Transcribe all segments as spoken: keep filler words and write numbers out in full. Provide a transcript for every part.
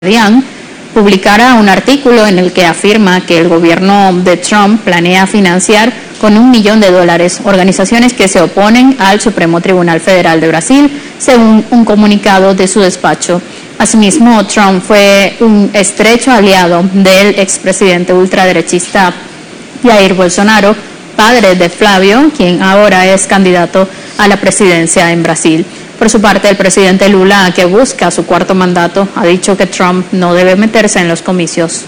Guardian publicara un artículo en el que afirma que el gobierno de Trump planea financiar con un millón de dólares organizaciones que se oponen al Supremo Tribunal Federal de Brasil, según un comunicado de su despacho. Asimismo, Trump fue un estrecho aliado del expresidente ultraderechista Jair Bolsonaro, padre de Flavio, quien ahora es candidato a la presidencia en Brasil. Por su parte, el presidente Lula, que busca su cuarto mandato, ha dicho que Trump no debe meterse en los comicios.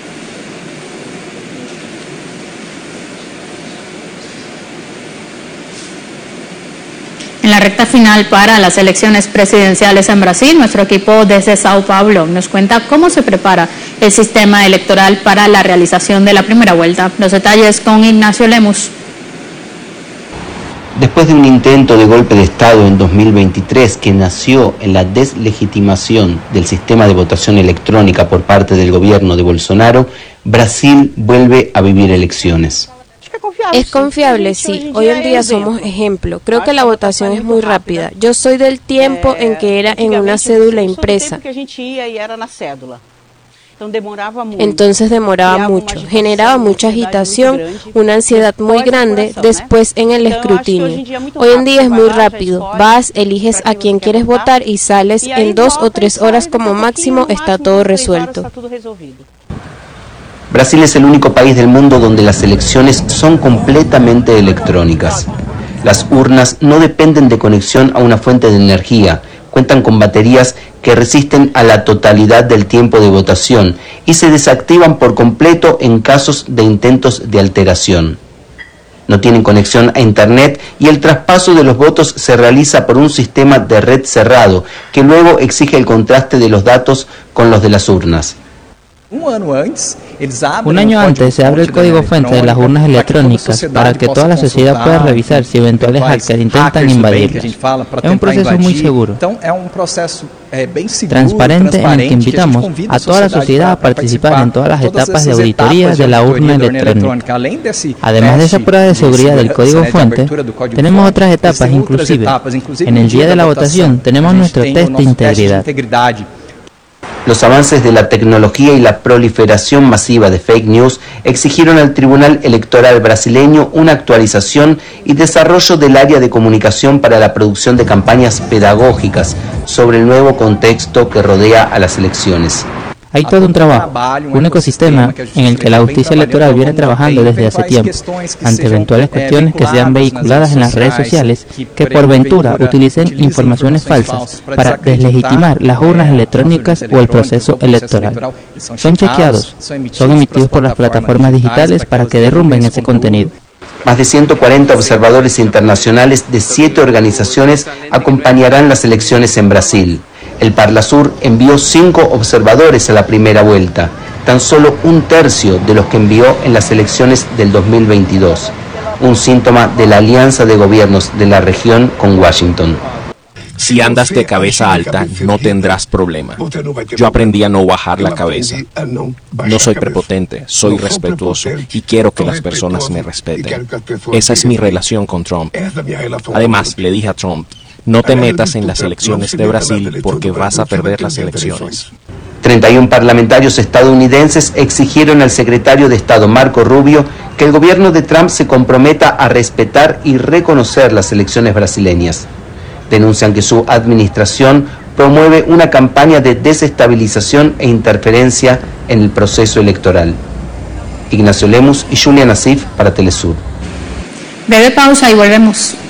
En la recta final para las elecciones presidenciales en Brasil, nuestro equipo desde Sao Paulo nos cuenta cómo se prepara el sistema electoral para la realización de la primera vuelta. Los detalles con Ignacio Lemus. Después de un intento de golpe de Estado en dos mil veintitrés que nació en la deslegitimación del sistema de votación electrónica por parte del gobierno de Bolsonaro, Brasil vuelve a vivir elecciones. Es confiable, sí. Hoy en día somos ejemplo. Creo que la votación es muy rápida. Yo soy del tiempo en que era en una cédula impresa. Entonces demoraba mucho, generaba mucha agitación, una ansiedad muy grande después en el escrutinio. Hoy en día es muy rápido, vas, eliges a quien quieres votar y sales en dos o tres horas como máximo, está todo resuelto. Brasil es el único país del mundo donde las elecciones son completamente electrónicas. Las urnas no dependen de conexión a una fuente de energía, cuentan con baterías que resisten a la totalidad del tiempo de votación y se desactivan por completo en casos de intentos de alteración. No tienen conexión a Internet y el traspaso de los votos se realiza por un sistema de red cerrado que luego exige el contraste de los datos con los de las urnas. Un año antes se abre el código fuente de las urnas electrónicas para que toda la sociedad pueda revisar si eventuales hackers intentan invadirlas. Es un proceso muy seguro, transparente, en el que invitamos a toda la sociedad a participar en todas las etapas de auditoría de la urna electrónica. Además de esa prueba de seguridad del código fuente, tenemos otras etapas inclusive. En el día de la votación tenemos nuestro test de integridad. Los avances de la tecnología y la proliferación masiva de fake news exigieron al Tribunal Electoral brasileño una actualización y desarrollo del área de comunicación para la producción de campañas pedagógicas sobre el nuevo contexto que rodea a las elecciones. Hay todo un trabajo, un ecosistema en el que la justicia electoral viene trabajando desde hace tiempo, ante eventuales cuestiones que sean vehiculadas en las redes sociales que por ventura utilicen informaciones falsas para deslegitimar las urnas electrónicas o el proceso electoral. Son chequeados, son emitidos por las plataformas digitales para que derrumben ese contenido. Más de ciento cuarenta observadores internacionales de siete organizaciones acompañarán las elecciones en Brasil. El Parlasur envió cinco observadores a la primera vuelta, tan solo un tercio de los que envió en las elecciones del dos mil veintidós, un síntoma de la alianza de gobiernos de la región con Washington. Si andas de cabeza alta, no tendrás problema. Yo aprendí a no bajar la cabeza. No soy prepotente, soy respetuoso y quiero que las personas me respeten. Esa es mi relación con Trump. Además, le dije a Trump, no te metas en las elecciones de Brasil porque vas a perder las elecciones. treinta y uno parlamentarios estadounidenses exigieron al secretario de Estado Marco Rubio que el gobierno de Trump se comprometa a respetar y reconocer las elecciones brasileñas. Denuncian que su administración promueve una campaña de desestabilización e interferencia en el proceso electoral. Ignacio Lemus y Julia Nasif para Telesur. Breve pausa y volvemos.